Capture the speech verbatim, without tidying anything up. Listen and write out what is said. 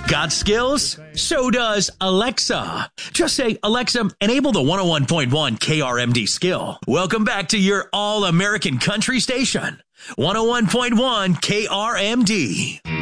Got skills? So does Alexa. Just say, Alexa, enable the one oh one point one K R M D skill. Welcome back to your all-American country station, one oh one point one K R M D.